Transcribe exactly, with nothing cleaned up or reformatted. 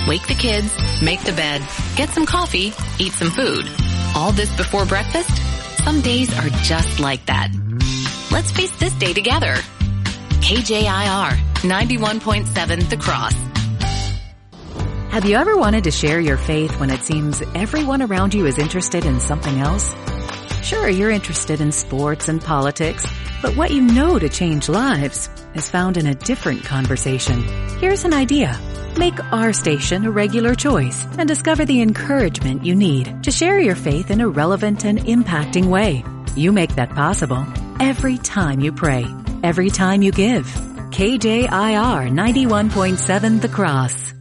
Wake the kids, make the bed, get some coffee, eat some food. All this before breakfast? Some days are just like that. Let's face this day together. K J I R ninety-one point seven The Cross. Have you ever wanted to share your faith when it seems everyone around you is interested in something else? Sure, you're interested in sports and politics, but what you know to change lives is found in a different conversation. Here's an idea. Make our station a regular choice and discover the encouragement you need to share your faith in a relevant and impacting way. You make that possible every time you pray, every time you give. K J I R ninety-one point seven The Cross.